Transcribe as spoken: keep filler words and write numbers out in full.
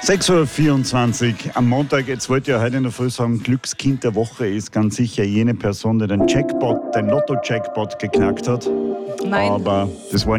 sechs Uhr vierundzwanzig am Montag. Jetzt wollte ich ja heute in der Früh sagen, Glückskind der Woche ist ganz sicher jene Person, die den Jackpot, den Lotto-Jackpot geknackt hat. Nein. Aber das war